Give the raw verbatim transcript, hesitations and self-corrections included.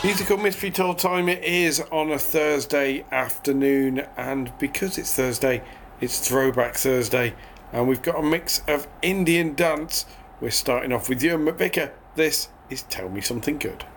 Musical Mystery Tour time it is on a Thursday afternoon, and because it's Thursday, it's Throwback Thursday, and we've got a mix of Indian dance. We're starting off with Ewan McVicar. This is Tell Me Something Good.